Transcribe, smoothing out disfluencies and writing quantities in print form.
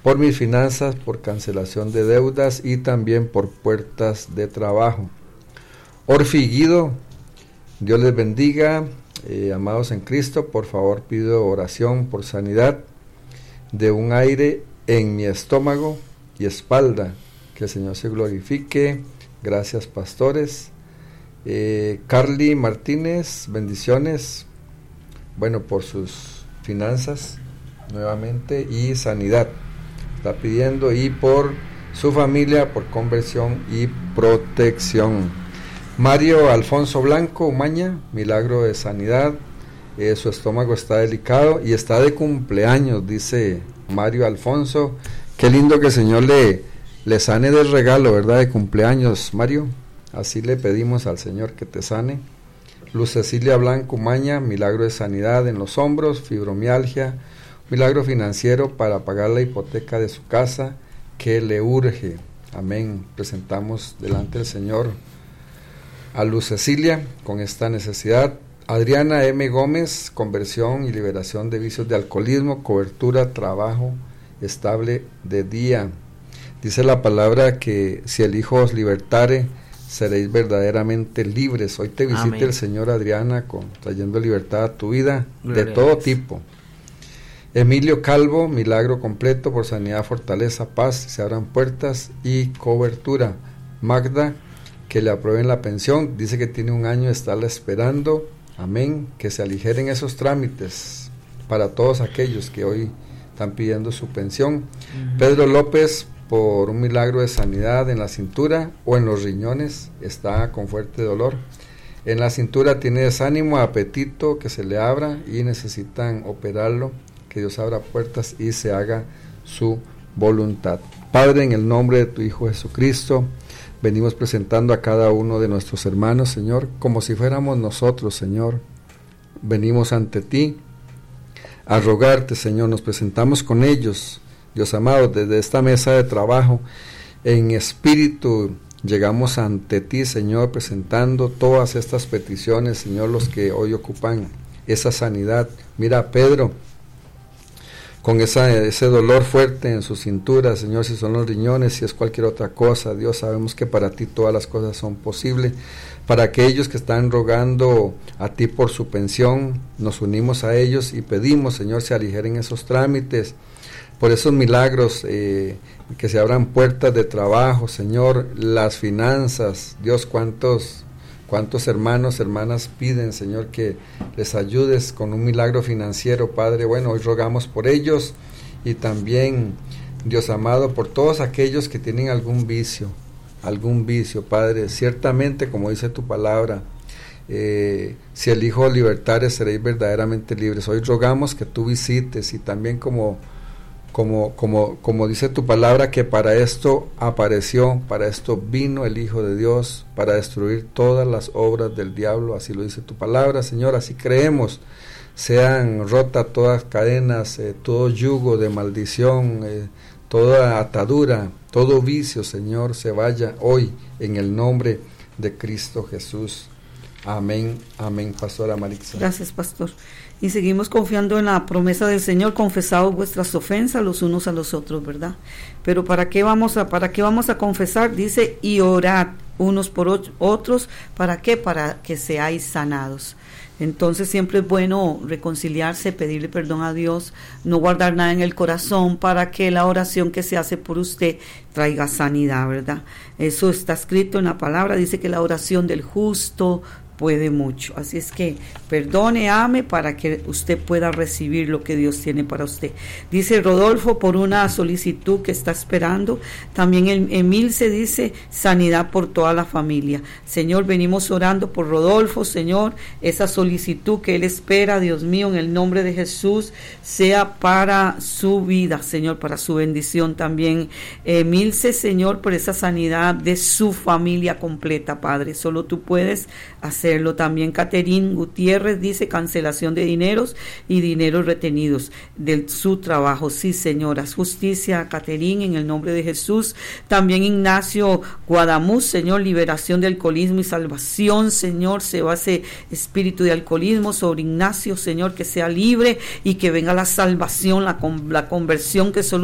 por mis finanzas, por cancelación de deudas y también por puertas de trabajo. Orfi Guido, Dios les bendiga, amados en Cristo, por favor pido oración por sanidad de un aire en mi estómago y espalda, que el Señor se glorifique. Gracias, pastores. Carly Martínez, bendiciones, bueno, por sus finanzas nuevamente y sanidad está pidiendo, y por su familia, por conversión y protección. Mario Alfonso Blanco Umaña, milagro de sanidad, su estómago está delicado y está de cumpleaños, dice Mario Alfonso. Qué lindo que el Señor le sane del regalo, ¿verdad?, de cumpleaños, Mario. Así le pedimos al Señor que te sane. Luz Cecilia Blanco Umaña, milagro de sanidad en los hombros, fibromialgia, milagro financiero para pagar la hipoteca de su casa que le urge. Amén. Presentamos delante del Señor a Luz Cecilia con esta necesidad. Adriana M. Gómez, conversión y liberación de vicios de alcoholismo, cobertura, trabajo estable de día. Dice la palabra que si el Hijo os libertare, seréis verdaderamente libres. Hoy te visite el Señor, Adriana, trayendo libertad a tu vida, gloria de todo tipo. Emilio Calvo, milagro completo por sanidad, fortaleza, paz, se abran puertas y cobertura. Magda, que le aprueben la pensión, dice que tiene un año de estarla esperando. Amén, que se aligeren esos trámites para todos aquellos que hoy están pidiendo su pensión. Pedro López, por un milagro de sanidad en la cintura o en los riñones, está con fuerte dolor. En la cintura tiene desánimo, apetito, que se le abra y necesitan operarlo. Que Dios abra puertas y se haga su voluntad. Padre, en el nombre de tu Hijo Jesucristo, venimos presentando a cada uno de nuestros hermanos, Señor, como si fuéramos nosotros, Señor. Venimos ante ti a rogarte, Señor, nos presentamos con ellos, Dios amado, desde esta mesa de trabajo, en espíritu, llegamos ante ti, Señor, presentando todas estas peticiones, Señor, los que hoy ocupan esa sanidad. Mira a Pedro, con ese dolor fuerte en su cintura, Señor, si son los riñones, si es cualquier otra cosa, Dios, sabemos que para ti todas las cosas son posibles. Para aquellos que están rogando a ti por su pensión, nos unimos a ellos y pedimos, Señor, se aligeren esos trámites, por esos milagros, que se abran puertas de trabajo, Señor, las finanzas. Dios, cuántos hermanos, hermanas piden, Señor, que les ayudes con un milagro financiero, Padre. Bueno, hoy rogamos por ellos y también, Dios amado, por todos aquellos que tienen algún vicio, Padre. Ciertamente, como dice tu palabra, si el Hijo libertare, seréis verdaderamente libres. Hoy rogamos que tú visites y también como dice tu palabra, que para esto apareció, para esto vino el Hijo de Dios, para destruir todas las obras del diablo, así lo dice tu palabra, Señor, así creemos, sean rotas todas cadenas, todo yugo de maldición, toda atadura, todo vicio, Señor, se vaya hoy en el nombre de Cristo Jesús. Amén, amén, Pastora Marixa. Gracias, Pastor. Y seguimos confiando en la promesa del Señor, confesaos vuestras ofensas los unos a los otros, ¿verdad? Pero ¿para qué vamos a confesar? Dice, y orad unos por otros, ¿para qué? Para que seáis sanados. Entonces siempre es bueno reconciliarse, pedirle perdón a Dios, no guardar nada en el corazón, para que la oración que se hace por usted traiga sanidad, ¿verdad? Eso está escrito en la palabra, dice que la oración del justo puede mucho. Así es que perdone, ame, para que usted pueda recibir lo que Dios tiene para usted. Dice Rodolfo, por una solicitud que está esperando. También Emil se dice, sanidad por toda la familia. Señor, venimos orando por Rodolfo, Señor, esa solicitud que él espera, Dios mío, en el nombre de Jesús, sea para su vida, Señor, para su bendición también. Emilce, Señor, por esa sanidad de su familia completa, Padre. Solo tú puedes hacerlo. También Caterín Gutiérrez dice, cancelación de dineros y dineros retenidos de su trabajo. Sí, señoras, justicia, Caterín, en el nombre de Jesús. También Ignacio Guadamuz, Señor, liberación de alcoholismo y salvación, Señor, se va ese espíritu de alcoholismo sobre Ignacio, Señor, que sea libre y que venga la salvación, la conversión que solo